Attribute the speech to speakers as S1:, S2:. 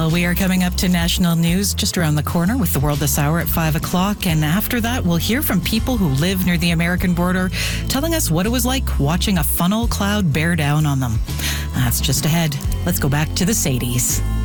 S1: Well, we are coming up to national news just around the corner with the world this hour at 5 o'clock. And after that, we'll hear from people who live near the American border telling us what it was like watching a funnel cloud bear down on them. That's just ahead. Let's go back to the Sadies.